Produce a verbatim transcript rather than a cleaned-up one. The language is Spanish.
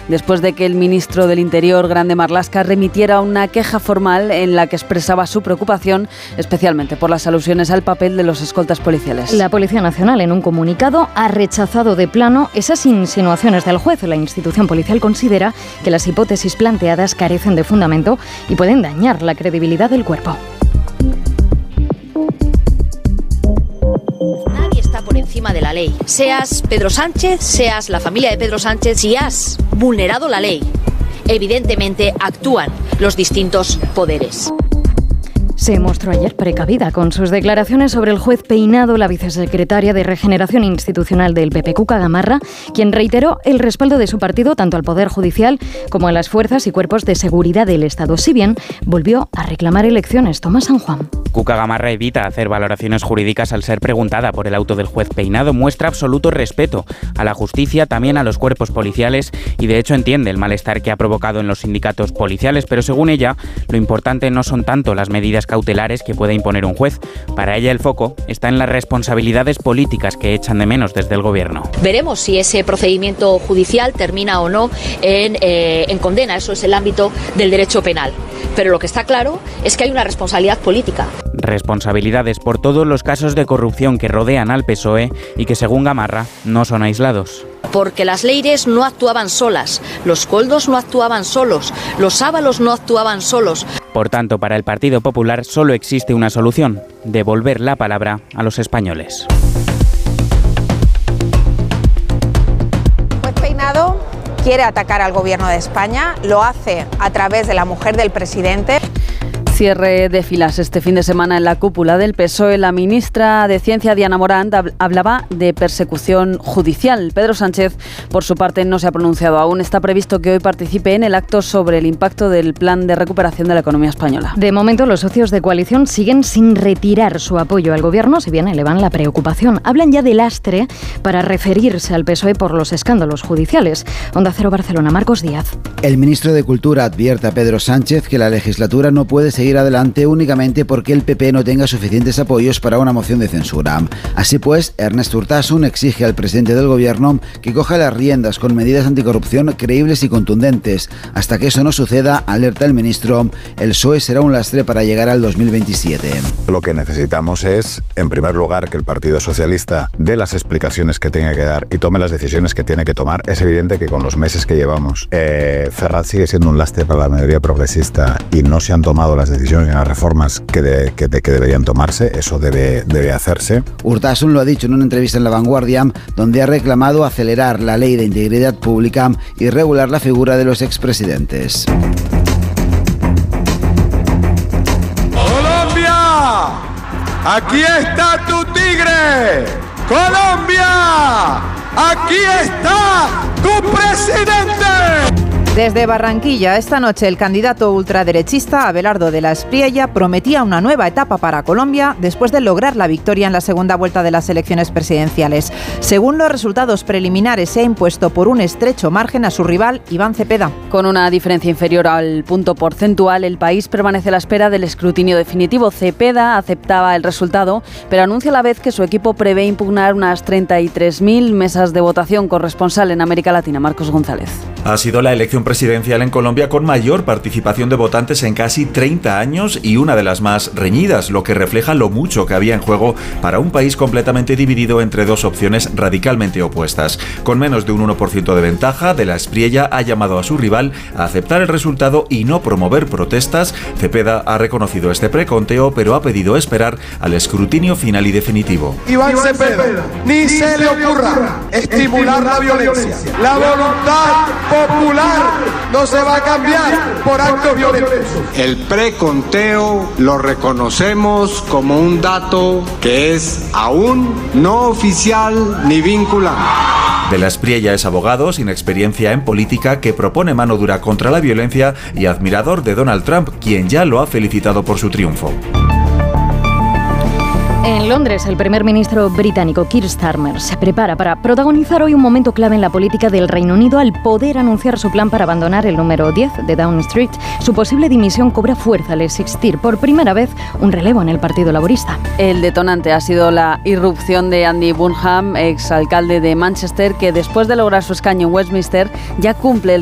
después de que el ministro del Interior, Grande Marlaska, remitiera una queja formal en la que expresaba su preocupación, especialmente por las alusiones al papel de los escoltas policiales. La Policía Nacional, en un comunicado, ha rechazado de plano esas insinuaciones del juez. La institución policial considera que las hipótesis planteadas carecen de fundamento y pueden dañar la credibilidad del cuerpo. Nadie está por encima de la ley. Seas Pedro Sánchez, seas la familia de Pedro Sánchez, si has vulnerado la ley, evidentemente actúan los distintos poderes. Se mostró ayer precavida con sus declaraciones sobre el juez Peinado, la vicesecretaria de Regeneración Institucional del P P, Cuca Gamarra, quien reiteró el respaldo de su partido tanto al Poder Judicial como a las fuerzas y cuerpos de seguridad del Estado, si bien volvió a reclamar elecciones. Tomás San Juan. Cuca Gamarra evita hacer valoraciones jurídicas al ser preguntada por el auto del juez Peinado, muestra absoluto respeto a la justicia, también a los cuerpos policiales y de hecho entiende el malestar que ha provocado en los sindicatos policiales, pero según ella, lo importante no son tanto las medidas cautelares que puede imponer un juez. Para ella el foco está en las responsabilidades políticas que echan de menos desde el gobierno. Veremos si ese procedimiento judicial termina o no en, eh, en condena. Eso es el ámbito del derecho penal. Pero lo que está claro es que hay una responsabilidad política. Responsabilidades por todos los casos de corrupción que rodean al P S O E y que, según Gamarra, no son aislados. Porque las Leires no actuaban solas, los Coldos no actuaban solos, los Ábalos no actuaban solos. Por tanto, para el Partido Popular solo existe una solución: devolver la palabra a los españoles. Juez Peinado quiere atacar al gobierno de España, lo hace a través de la mujer del presidente. Cierre de filas este fin de semana en la cúpula del P S O E. La ministra de Ciencia, Diana Morant, hablaba de persecución judicial. Pedro Sánchez, por su parte, no se ha pronunciado aún. Está previsto que hoy participe en el acto sobre el impacto del plan de recuperación de la economía española. De momento, los socios de coalición siguen sin retirar su apoyo al gobierno, si bien elevan la preocupación. Hablan ya de lastre para referirse al P S O E por los escándalos judiciales. Onda Cero Barcelona, Marcos Díaz. El ministro de Cultura advierte a Pedro Sánchez que la legislatura no puede seguir adelante únicamente porque el P P no tenga suficientes apoyos para una moción de censura. Así pues, Ernest Urtasun exige al presidente del gobierno que coja las riendas con medidas anticorrupción creíbles y contundentes. Hasta que eso no suceda, alerta el ministro, el P S O E será un lastre para llegar al dos mil veintisiete. Lo que necesitamos es, en primer lugar, que el Partido Socialista dé las explicaciones que tenga que dar y tome las decisiones que tiene que tomar. Es evidente que con los meses que llevamos, eh, Ferraz sigue siendo un lastre para la mayoría progresista y no se han tomado las decisiones y las reformas que, de, que, de, que deberían tomarse. Eso debe, debe hacerse. Urtasun lo ha dicho en una entrevista en La Vanguardia, donde ha reclamado acelerar la ley de integridad pública y regular la figura de los expresidentes. ¡Colombia! ¡Aquí está tu tigre! ¡Colombia! ¡Aquí está tu presidente! Desde Barranquilla, esta noche el candidato ultraderechista Abelardo de la Espriella prometía una nueva etapa para Colombia después de lograr la victoria en la segunda vuelta de las elecciones presidenciales. Según los resultados preliminares, se ha impuesto por un estrecho margen a su rival Iván Cepeda. Con una diferencia inferior al punto porcentual, el país permanece a la espera del escrutinio definitivo. Cepeda aceptaba el resultado, pero anuncia a la vez que su equipo prevé impugnar unas treinta y tres mil mesas de votación. Corresponsal en América Latina, Marcos González. Ha sido la elección presidencial en Colombia con mayor participación de votantes en casi treinta años y una de las más reñidas, lo que refleja lo mucho que había en juego para un país completamente dividido entre dos opciones radicalmente opuestas. Con menos de un uno por ciento de ventaja, de la Espriella ha llamado a su rival a aceptar el resultado y no promover protestas. Cepeda ha reconocido este preconteo, pero ha pedido esperar al escrutinio final y definitivo. Iván Cepeda, ni se le ocurra estimular la violencia. La voluntad popular no se va a cambiar por actos violentos. El preconteo lo reconocemos como un dato que es aún no oficial ni vinculante. De la Espriella es abogado sin experiencia en política que propone mano dura contra la violencia y admirador de Donald Trump, quien ya lo ha felicitado por su triunfo. En Londres, el primer ministro británico Keir Starmer se prepara para protagonizar hoy un momento clave en la política del Reino Unido al poder anunciar su plan para abandonar el número diez de Downing Street. Su posible dimisión cobra fuerza al existir por primera vez un relevo en el Partido Laborista. El detonante ha sido la irrupción de Andy Burnham, exalcalde de Manchester, que después de lograr su escaño en Westminster ya cumple el